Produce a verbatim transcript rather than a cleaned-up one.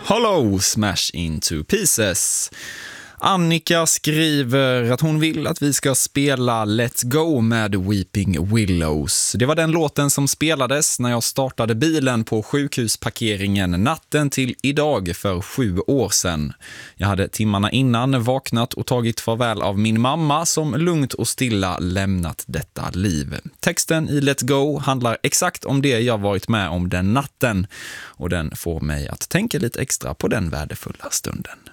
Hollow Smash Into Pieces. Annika skriver att hon vill att vi ska spela Let's Go med Weeping Willows. Det var den låten som spelades när jag startade bilen på sjukhusparkeringen natten till idag för sju år sedan. Jag hade timmarna innan vaknat och tagit farväl av min mamma som lugnt och stilla lämnat detta liv. Texten i Let's Go handlar exakt om det jag varit med om den natten och den får mig att tänka lite extra på den värdefulla stunden.